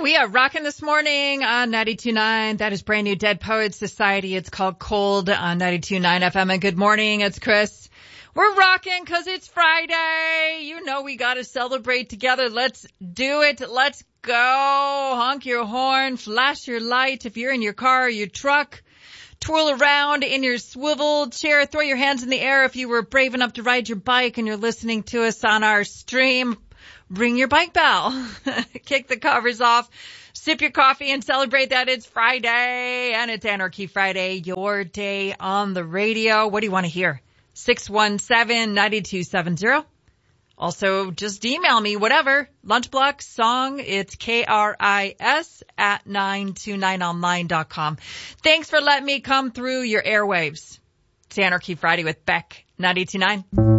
We are rocking this morning on 92.9. That is brand new Dead Poets Society. It's called Cold on 92.9 FM. And good morning. It's Chris. We're rocking because it's Friday. You know we got to celebrate together. Let's do it. Let's go. Honk your horn. Flash your light. If you're in your car or your truck, twirl around in your swivel chair. Throw your hands in the air if you were brave enough to ride your bike and you're listening to us on our stream. Ring your bike bell. Kick the covers off. Sip your coffee and celebrate that it's Friday and it's Anarchy Friday, your day on the radio. What do you want to hear? 617-9270. Also, just email me, whatever. Lunchblock song. It's KRIS@929online.com. Thanks for letting me come through your airwaves. It's Anarchy Friday with Beck, 92.9.